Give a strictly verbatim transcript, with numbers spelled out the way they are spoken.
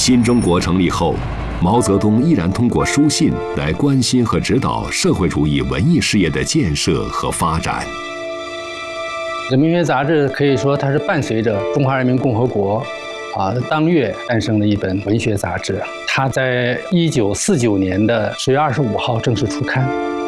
新中国成立后，毛泽东依然通过书信来关心和指导社会主义文艺事业的建设和发展。 人民学杂志可以说它是伴随着中华人民共和国啊当月诞生的一本文学杂志。它在一九四九年的十月二十五号正式出刊。